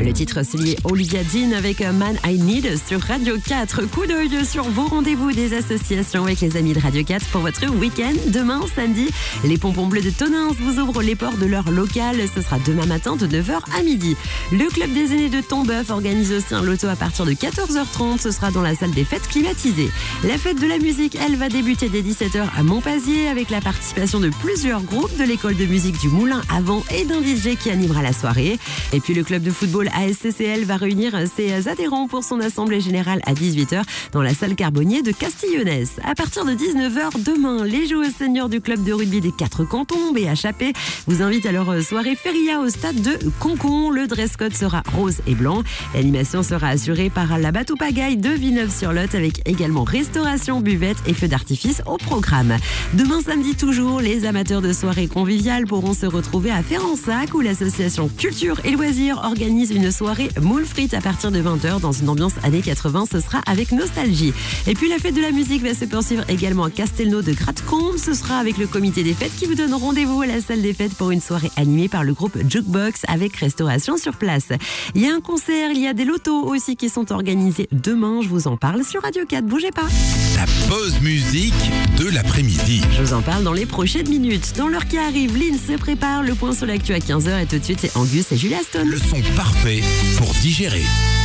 Le titre signé Olivia Dean avec Man I Need sur Radio 4. Coup d'œil sur vos rendez-vous des associations avec les amis de Radio 4 pour votre week-end. Demain, samedi, les Pompons Bleus de Tonneins vous ouvrent les portes de leur local. Ce sera demain matin de 9h à midi. Le club des aînés de Tombeuf organise aussi un loto à partir de 14h30. Ce sera dans la salle des fêtes climatisée. La fête de la musique, elle va débuter dès 17h à Montpazier avec la participation de plusieurs groupes de l'école de musique du Moulin à Vent et d'un DJ qui animera la soirée. Et puis le club de football ASCCL va réunir ses adhérents pour son assemblée générale à 18h dans la salle Carbonnier de Castillonnès. À partir de 19h demain, les joueurs seniors du club de rugby des 4 cantons, BHAP, vous invitent à leur soirée feria au stade de Concon. Le dress code sera rose et blanc. L'animation sera assurée par la bateau pagaille de Villeneuve-sur-Lot avec également restauration, buvette et feux d'artifice au programme. Demain samedi toujours, les amateurs de soirées conviviales pourront se retrouver à Férensac où l'association Culture et Loisirs organise une soirée moules frites à partir de 20h dans une ambiance années 80. Ce sera avec nostalgie. Et puis la fête de la musique va se poursuivre également à Castelnau de Gratcombe. Ce sera avec le comité des fêtes qui vous donne rendez-vous à la salle des fêtes pour une soirée animée par le groupe Jukebox avec restauration sur place. Il y a un concert, il y a des lotos aussi qui sont organisés demain. Je vous en parle sur Radio 4. Bougez pas. La pause musique de l'après-midi. Je vous en parle dans les prochaines minutes. Dans l'heure qui arrive, Lynn se prépare. Le point sur l'actu à 15h et tout de suite c'est Angus et Julia Stone. Le son parfait pour digérer.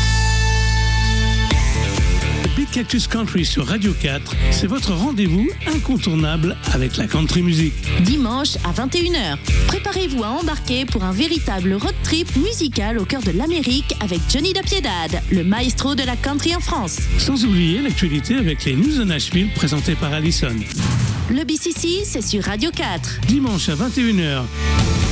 Big Cactus Country sur Radio 4, c'est votre rendez-vous incontournable avec la country music. Dimanche à 21h, préparez-vous à embarquer pour un véritable road trip musical au cœur de l'Amérique avec Johnny Da Piedad, le maestro de la country en France. Sans oublier l'actualité avec les News de Nashville présentées par Allison. Le BCC, c'est sur Radio 4. Dimanche à 21h.